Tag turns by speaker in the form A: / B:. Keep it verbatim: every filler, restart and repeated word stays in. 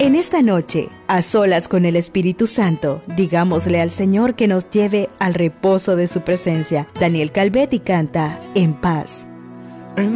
A: En esta noche, a solas con el Espíritu Santo, digámosle al Señor que nos lleve al reposo de su presencia. Daniel Calvetti canta En paz.